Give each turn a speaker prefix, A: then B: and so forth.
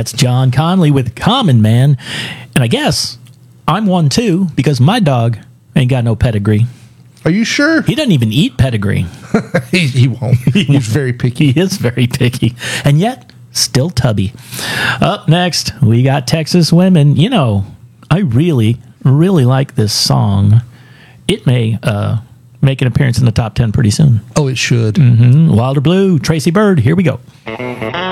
A: That's John Conley with Common Man. And I guess I'm one too, because my dog ain't got no pedigree.
B: Are you sure?
A: He doesn't even eat pedigree.
B: He won't. He's very picky.
A: He is very picky. And yet, still tubby. Up next, we got Texas Women. You know, I really, really like this song. It may make an appearance in the top 10 pretty soon.
B: Oh, it should.
A: Wilder Blue, Tracy Byrd. Here we go.